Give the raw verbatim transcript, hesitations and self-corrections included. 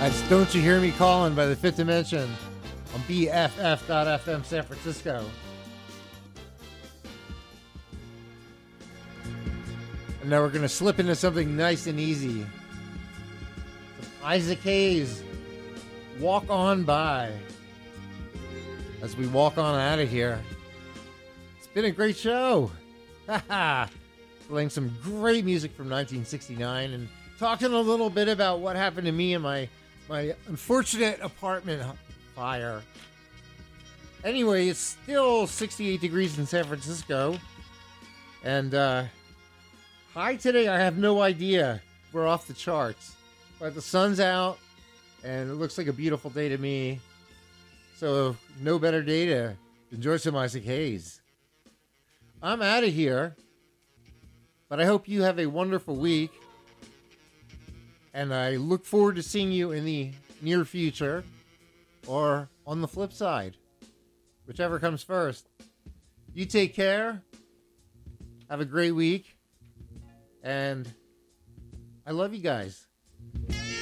That's Don't You Hear Me Calling by the Fifth Dimension on B F F dot F M San Francisco. And now we're going to slip into something nice and easy. Some Isaac Hayes, Walk On By. As we walk on out of here. It's been a great show. Haha. Playing some great music from nineteen sixty-nine and talking a little bit about what happened to me in my, my unfortunate apartment fire. Anyway, it's still sixty-eight degrees in San Francisco. And uh, high today, I have no idea. We're off the charts. But the sun's out, and it looks like a beautiful day to me. So, no better day to enjoy some Isaac Hayes. I'm out of here. But I hope you have a wonderful week. And I look forward to seeing you in the near future. Or on the flip side. Whichever comes first. You take care. Have a great week. And I love you guys.